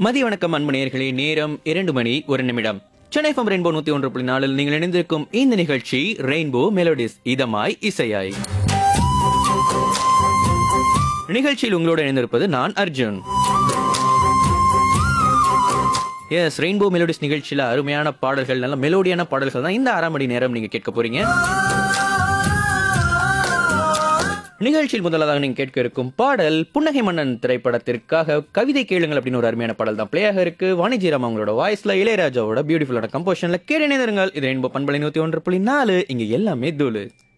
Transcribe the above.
மதிய வணக்கம் அன்பு நேயர்களே. நேரம் 2 மணி 1 நிமிடம். சென்னை எஃப்எம் ரெயின்போ 101.4 நீங்கள் இணைந்திருக்கும் இந்த நிகழ்ச்சி ரெயின்போ மெலோடிஸ், இதமாய் இசையாய். நிகழ்ச்சியில் உங்களோடு இணைந்திருப்பது நான் அர்ஜுன். எஸ், ரெயின்போ மெலோடிஸ் நிகழ்ச்சியில அருமையான பாடல்கள், நல்ல மெலோடியான பாடல்கள் தான் இந்த 1/2 மணி நேரம் நீங்க கேட்க போறீங்க. நிகழ்ச்சியில் முதலாக நீங்க கேட்க இருக்கும் பாடல் புன்னகை மன்னன் திரைப்படத்திற்காக கவிதை கேளுங்கள் அப்படின்னு ஒரு அருமையான பாடல் தான் பிளே ஆக இருக்கு. வாணிஜிராம் அவங்களோட வாய்ஸ்ல, இளையராஜாவோட பியூட்டிஃபுல்லான கம்போசிஷன்ல கேட்டு இணைந்திருங்கள். இது ரெயின்போ பண்பலை 101.4. இங்க எல்லாமே தூளு.